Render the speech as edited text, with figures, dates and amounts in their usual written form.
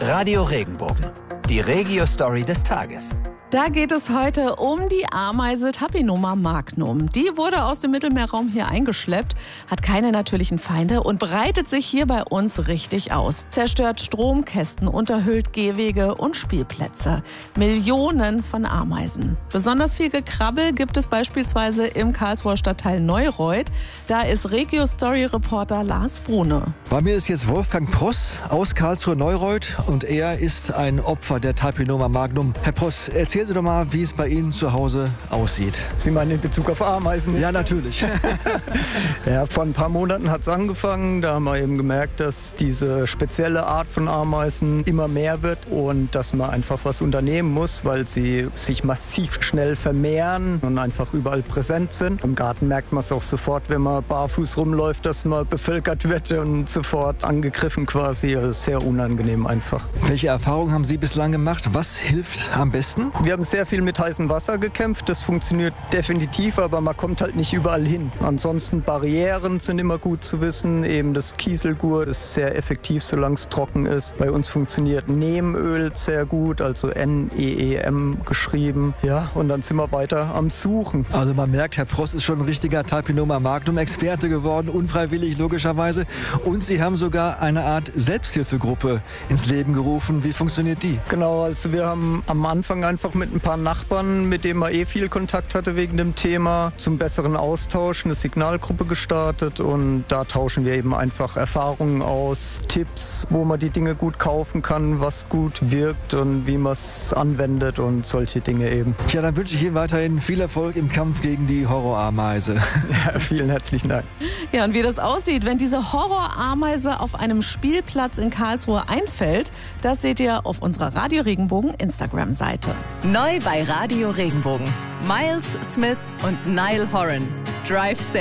Radio Regenbogen, die Regio-Story des Tages. Da geht es heute um die Ameise Tapinoma magnum. Die wurde aus dem Mittelmeerraum hier eingeschleppt, hat keine natürlichen Feinde und breitet sich hier bei uns richtig aus. Zerstört Stromkästen, unterhöhlt Gehwege und Spielplätze. Millionen von Ameisen. Besonders viel Gekrabbel gibt es beispielsweise im Karlsruher Stadtteil Neureuth. Da ist Regio-Story-Reporter Lars Brune. Bei mir ist jetzt Wolfgang Pross aus Karlsruhe Neureuth und er ist ein Opfer der Tapinoma magnum. Herr Pross, erzählen Sie doch mal, wie es bei Ihnen zu Hause aussieht. Sie meinen in Bezug auf Ameisen? Ja, natürlich. Ja, vor ein paar Monaten hat es angefangen. Da haben wir eben gemerkt, dass diese spezielle Art von Ameisen immer mehr wird und dass man einfach was unternehmen muss, weil sie sich massiv schnell vermehren und einfach überall präsent sind. Im Garten merkt man es auch sofort, wenn man barfuß rumläuft, dass man bevölkert wird und sofort angegriffen quasi. Also sehr unangenehm einfach. Welche Erfahrungen haben Sie bislang gemacht? Was hilft am besten? Wir haben sehr viel mit heißem Wasser gekämpft. Das funktioniert definitiv, aber man kommt halt nicht überall hin. Ansonsten Barrieren sind immer gut zu wissen. Eben das Kieselgurt ist sehr effektiv, solange es trocken ist. Bei uns funktioniert Neemöl sehr gut, also N-E-E-M geschrieben. Ja, und dann sind wir weiter am Suchen. Also man merkt, Herr Pross ist schon ein richtiger Tapinoma magnum-Experte geworden, unfreiwillig logischerweise. Und Sie haben sogar eine Art Selbsthilfegruppe ins Leben gerufen. Wie funktioniert die? Genau, also wir haben am Anfang einfach mit ein paar Nachbarn, mit denen man viel Kontakt hatte wegen dem Thema, zum besseren Austausch eine Signalgruppe gestartet und da tauschen wir eben einfach Erfahrungen aus, Tipps, wo man die Dinge gut kaufen kann, was gut wirkt und wie man es anwendet und solche Dinge eben. Tja, dann wünsche ich Ihnen weiterhin viel Erfolg im Kampf gegen die Horrorameise. Ja, vielen herzlichen Dank. Ja, und wie das aussieht, wenn diese Horrorameise auf einem Spielplatz in Karlsruhe einfällt, das seht ihr auf unserer Radio Regenbogen Instagram-Seite. Neu bei Radio Regenbogen. Miles Smith und Niall Horan. Drive safe.